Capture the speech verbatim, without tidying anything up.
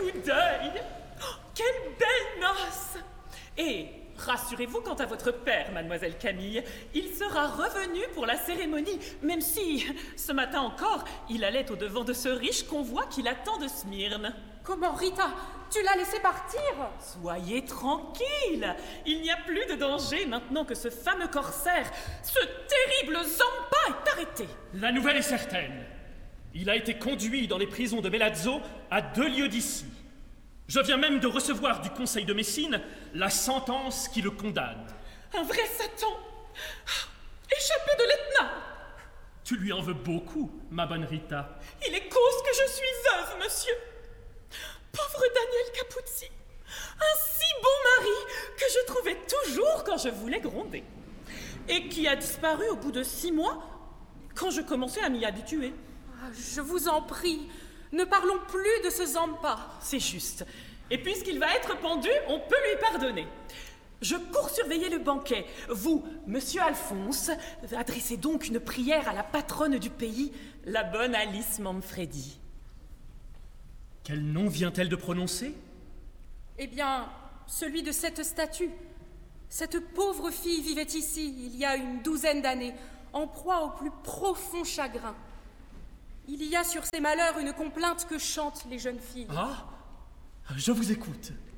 coup d'œil. Oh, quelle belle noce! Et rassurez-vous quant à votre père, mademoiselle Camille. Il sera revenu pour la cérémonie, même si, ce matin encore, il allait au-devant de ce riche convoi qui l'attend de Smyrne. Comment, Rita? Tu l'as laissé partir? Soyez tranquille. Il n'y a plus de danger maintenant que ce fameux corsaire, ce terrible Zampa, est arrêté. La nouvelle est certaine. Il a été conduit dans les prisons de Melazzo, à deux lieues d'ici. Je viens même de recevoir du Conseil de Messine la sentence qui le condamne. Un vrai Satan! Échappé de l'Etna! Tu lui en veux beaucoup, ma bonne Rita. Il est cause que je suis veuve, monsieur. Pauvre Daniel Capuzzi, un si bon mari que je trouvais toujours quand je voulais gronder. Et qui a disparu au bout de six mois, quand je commençais à m'y habituer. Ah, je vous en prie, ne parlons plus de ce Zampa. C'est juste. Et puisqu'il va être pendu, on peut lui pardonner. Je cours surveiller le banquet. Vous, monsieur Alphonse, adressez donc une prière à la patronne du pays, la bonne Alice Manfredi. Quel nom vient-elle de prononcer? Eh bien, celui de cette statue. Cette pauvre fille vivait ici, il y a une douzaine d'années, en proie au plus profond chagrin. Il y a sur ses malheurs une complainte que chantent les jeunes filles. Ah, je vous écoute.